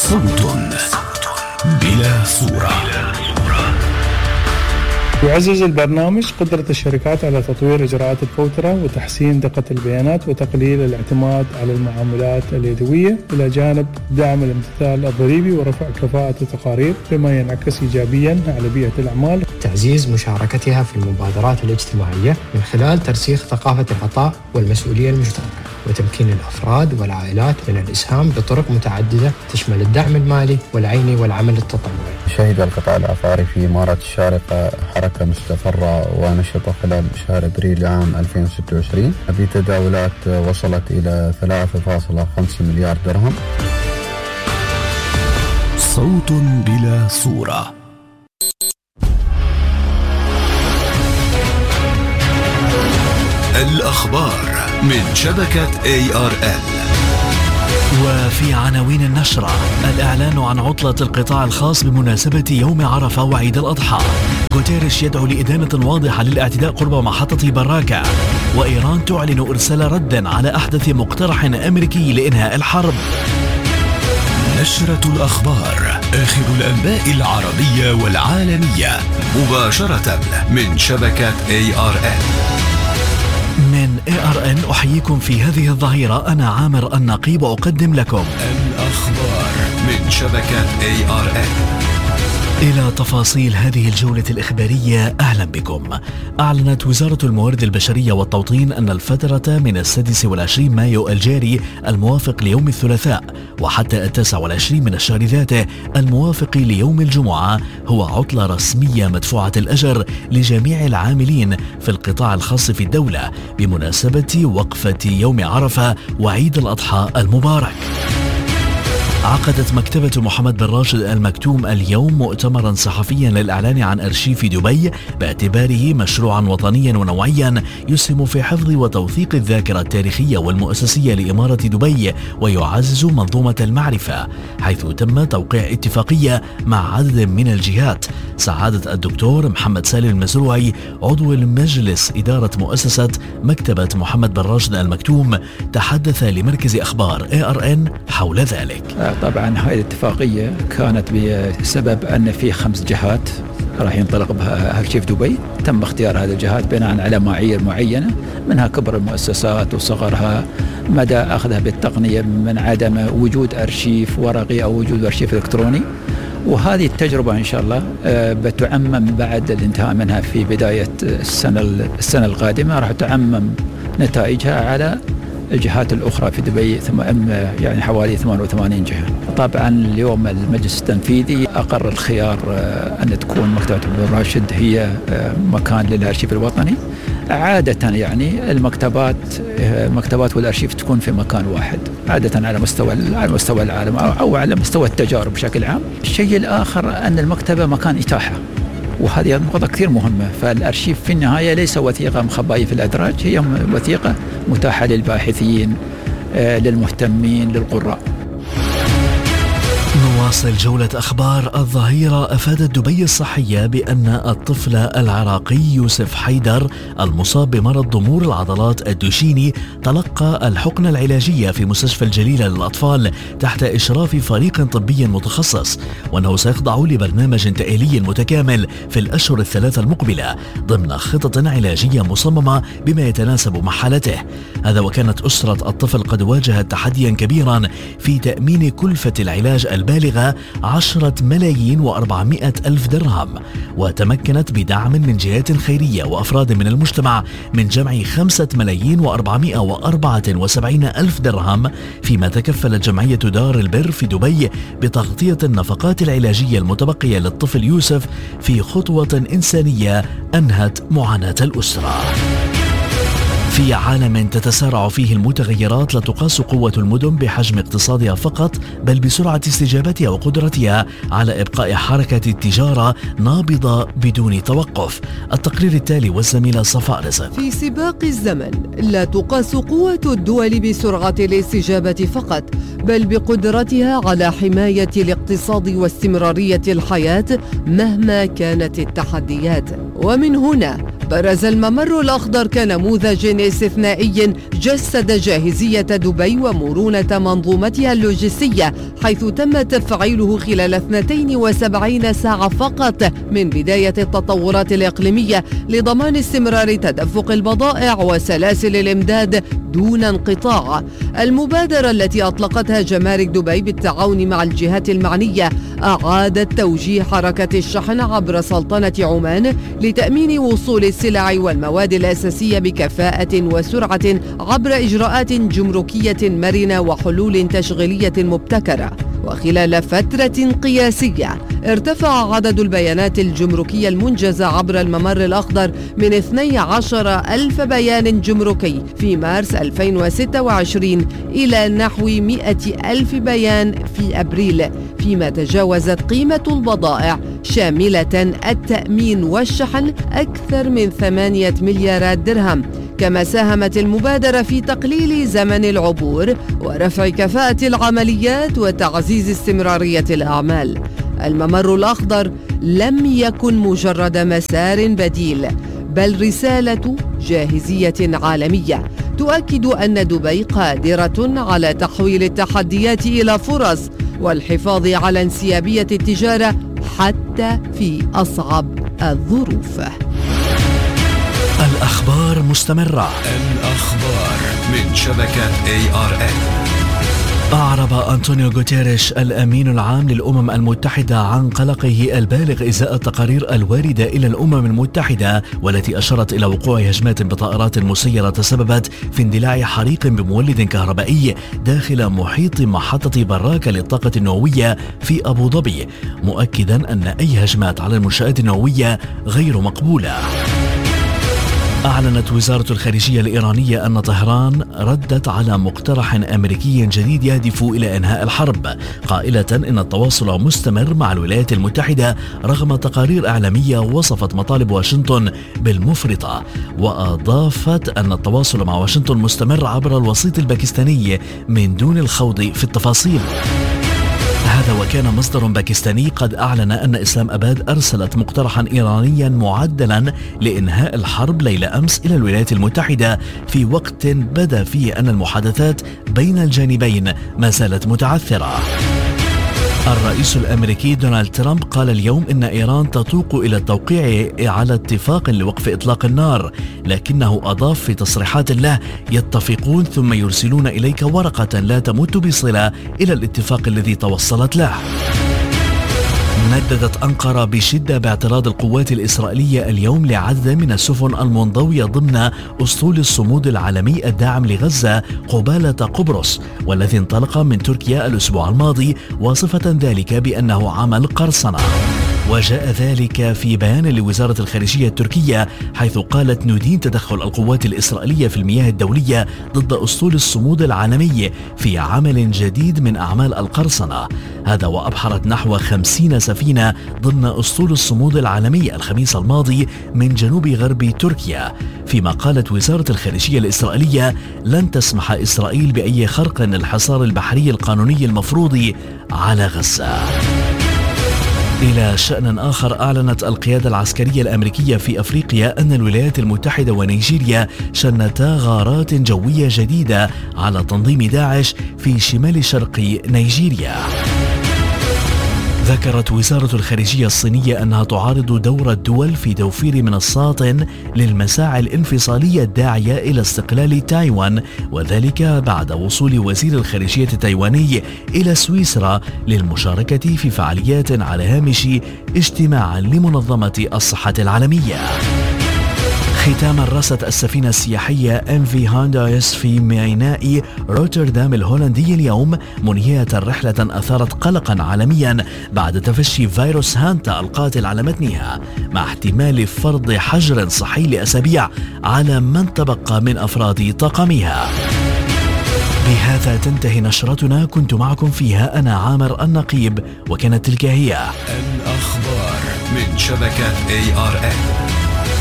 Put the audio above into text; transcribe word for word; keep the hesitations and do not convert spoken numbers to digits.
صوت بلا صورة. يعزز البرنامج قدرة الشركات على تطوير إجراءات الفوترة وتحسين دقة البيانات وتقليل الاعتماد على المعاملات اليدوية، إلى جانب دعم الامتثال الضريبي ورفع كفاءة التقارير، بما ينعكس إيجابيا على بيئة الأعمال. تعزيز مشاركتها في المبادرات الاجتماعية من خلال ترسيخ ثقافة العطاء والمسؤولية المشتركة، وتمكين الأفراد والعائلات من الإسهام بطرق متعددة تشمل الدعم المالي والعيني والعمل التطوعي. شهد القطاع العقاري في إمارة الشارقة حركة مستقرة ونشطة خلال شهر أبريل عام ألفين وستة وعشرين بتداولات وصلت إلى ثلاثة فاصلة خمسة مليار درهم. صوت بلا صورة. الأخبار من شبكة إيه آر إل. وفي عناوين النشرة: الإعلان عن عطلة القطاع الخاص بمناسبة يوم عرفة وعيد الأضحى. غوتيريش يدعو لإدانة واضحة للاعتداء قرب محطة براكة. وإيران تعلن إرسال رد على أحدث مقترح أمريكي لإنهاء الحرب. نشرة الأخبار، آخر الأنباء العربية والعالمية، مباشرة من شبكة إيه آر إل. من إيه آر إن أحييكم في هذه الظهيرة، أنا عامر النقيب، أقدم لكم الأخبار من شبكة إيه آر إل. إلى تفاصيل هذه الجولة الإخبارية، أهلا بكم. أعلنت وزارة الموارد البشرية والتوطين أن الفترة من السادس والعشرين مايو الجاري الموافق ليوم الثلاثاء وحتى التاسع والعشرين من الشهر ذاته الموافق ليوم الجمعة هو عطلة رسمية مدفوعة الأجر لجميع العاملين في القطاع الخاص في الدولة بمناسبة وقفة يوم عرفة وعيد الأضحى المبارك. عقدت مكتبة محمد بن راشد المكتوم اليوم مؤتمرا صحفيا للإعلان عن أرشيف دبي باعتباره مشروعا وطنيا ونوعيا يسهم في حفظ وتوثيق الذاكرة التاريخية والمؤسسية لإمارة دبي ويعزز منظومة المعرفة، حيث تم توقيع اتفاقية مع عدد من الجهات. سعادة الدكتور محمد سالم المزروعي عضو المجلس إدارة مؤسسة مكتبة محمد بن راشد المكتوم تحدث لمركز أخبار إيه آر إن حول ذلك. طبعا هذه الاتفاقية كانت بسبب أن في خمس جهات راح ينطلق بها أرشيف دبي، تم اختيار هذه الجهات بناء على معايير معينة، منها كبر المؤسسات وصغرها، مدى أخذها بالتقنية من عدم وجود أرشيف ورقي أو وجود أرشيف إلكتروني. وهذه التجربة إن شاء الله بتعمم بعد الانتهاء منها في بداية السنة السنة القادمة، راح تعمم نتائجها على الجهات الأخرى في دبي، يعني حوالي ثمانية وثمانين جهة. طبعا اليوم المجلس التنفيذي أقر الخيار أن تكون مكتبة ابن راشد هي مكان للأرشيف الوطني. عادة يعني المكتبات مكتبات والأرشيف تكون في مكان واحد عادة على مستوى على مستوى العالم أو على مستوى التجارب بشكل عام. الشيء الآخر أن المكتبة مكان إتاحة، وهذه نقطة كثير مهمة. فالأرشيف في النهاية ليس وثيقة مخبأة في الأدراج، هي وثيقة متاحة للباحثين، للمهتمين، للقراء. نواصل جولة أخبار الظهيرة. أفادت دبي الصحية بأن الطفل العراقي يوسف حيدر المصاب بمرض ضمور العضلات الدوشيني تلقى الحقنة العلاجية في مستشفى الجليلة للأطفال تحت إشراف فريق طبي متخصص، وأنه سيخضع لبرنامج تأهيلي متكامل في الأشهر الثلاثة المقبلة ضمن خطط علاجية مصممة بما يتناسب مع حالته. هذا وكانت أسرة الطفل قد واجهت تحديا كبيرا في تأمين كلفة العلاج البالغة عشرة ملايين وأربعمائة ألف درهم، وتمكنت بدعم من جهات خيرية وأفراد من المجتمع من جمع خمسة ملايين وأربعمائة وأربعة وسبعين ألف درهم، فيما تكفلت جمعية دار البر في دبي بتغطية النفقات العلاجية المتبقية للطفل يوسف في خطوة إنسانية أنهت معاناة الأسرة. في عالم تتسارع فيه المتغيرات لا تقاس قوة المدن بحجم اقتصادها فقط، بل بسرعة استجابتها وقدرتها على إبقاء حركة التجارة نابضة بدون توقف. التقرير التالي والزميلة صفاء رزق. في سباق الزمن لا تقاس قوة الدول بسرعة الاستجابة فقط، بل بقدرتها على حماية الاقتصاد واستمرارية الحياة مهما كانت التحديات. ومن هنا برز الممر الأخضر كنموذج استثنائي جسد جاهزية دبي ومرونة منظومتها اللوجستية، حيث تم تفعيله خلال اثنتين وسبعين ساعة فقط من بداية التطورات الإقليمية لضمان استمرار تدفق البضائع وسلاسل الإمداد دون انقطاع. المبادرة التي أطلقتها جمارك دبي بالتعاون مع الجهات المعنية أعادت توجيه حركة الشحن عبر سلطنة عمان لتأمين وصول السلع والمواد الأساسية بكفاءة وسرعة عبر إجراءات جمركية مرنة وحلول تشغيلية مبتكرة. وخلال فترة قياسية ارتفع عدد البيانات الجمركية المنجزة عبر الممر الأخضر من اثني عشر ألف بيان جمركي في مارس ألفين وستة وعشرين إلى نحو مئة ألف بيان في أبريل، فيما تجاوزت قيمة البضائع شاملة التأمين والشحن أكثر من ثمانية مليارات درهم. كما ساهمت المبادرة في تقليل زمن العبور ورفع كفاءة العمليات وتعزيز استمرارية الأعمال. الممر الأخضر لم يكن مجرد مسار بديل، بل رسالة جاهزية عالمية تؤكد أن دبي قادرة على تحويل التحديات إلى فرص والحفاظ على انسيابية التجارة حتى في أصعب الظروف. الأخبار مستمرة. الأخبار من شبكة إيه آر إن. أعرب أنطونيو غوتيريش الأمين العام للأمم المتحدة عن قلقه البالغ إزاء التقارير الواردة إلى الأمم المتحدة والتي أشارت إلى وقوع هجمات بطائرات مسيرة تسببت في اندلاع حريق بمولد كهربائي داخل محيط محطة براكة للطاقة النووية في أبو ظبي، مؤكدا أن أي هجمات على المنشآت النووية غير مقبولة. أعلنت وزارة الخارجية الإيرانية أن طهران ردت على مقترح أمريكي جديد يهدف إلى إنهاء الحرب، قائلة إن التواصل مستمر مع الولايات المتحدة رغم تقارير إعلامية وصفت مطالب واشنطن بالمفرطة، وأضافت أن التواصل مع واشنطن مستمر عبر الوسيط الباكستاني من دون الخوض في التفاصيل. هذا وكان مصدر باكستاني قد أعلن أن إسلام أباد أرسلت مقترحا إيرانيا معدلا لإنهاء الحرب ليلة أمس إلى الولايات المتحدة في وقت بدا فيه أن المحادثات بين الجانبين ما زالت متعثرة. الرئيس الأمريكي دونالد ترامب قال اليوم إن إيران تتوق إلى التوقيع على اتفاق لوقف إطلاق النار، لكنه أضاف في تصريحات له: يتفقون ثم يرسلون إليك ورقة لا تمت بصلة إلى الاتفاق الذي توصلت له. نددت أنقرة بشدة باعتراض القوات الإسرائيلية اليوم لعدد من السفن المنضوية ضمن أسطول الصمود العالمي الداعم لغزة قبالة قبرص، والذي انطلق من تركيا الأسبوع الماضي، واصفة ذلك بأنه عمل قرصنة. وجاء ذلك في بيان لوزارة الخارجية التركية، حيث قالت: ندين تدخل القوات الإسرائيلية في المياه الدولية ضد أسطول الصمود العالمي في عمل جديد من أعمال القرصنة. هذا وأبحرت نحو خمسين سفينة ضمن أسطول الصمود العالمي الخميس الماضي من جنوب غرب تركيا، فيما قالت وزارة الخارجية الإسرائيلية: لن تسمح إسرائيل بأي خرق للحصار البحري القانوني المفروض على غزة. إلى شأن آخر، أعلنت القيادة العسكرية الأمريكية في أفريقيا أن الولايات المتحدة ونيجيريا شنتا غارات جوية جديدة على تنظيم داعش في شمال شرق نيجيريا. ذكرت وزارة الخارجية الصينية أنها تعارض دور الدول في توفير منصات للمساعي الانفصالية الداعية إلى استقلال تايوان، وذلك بعد وصول وزير الخارجية التايواني إلى سويسرا للمشاركة في فعاليات على هامش اجتماع لمنظمة الصحة العالمية. ختاما، رست السفينة السياحية إم في هاندايس في ميناء روتردام الهولندي اليوم، منهية رحلة أثارت قلقا عالميا بعد تفشي فيروس هانتا القاتل على متنها، مع احتمال فرض حجر صحي لأسابيع على من تبقى من أفراد طاقمها. بهذا تنتهي نشرتنا، كنت معكم فيها أنا عامر النقيب، وكانت تلك هي الأخبار من شبكة إيه آر إن.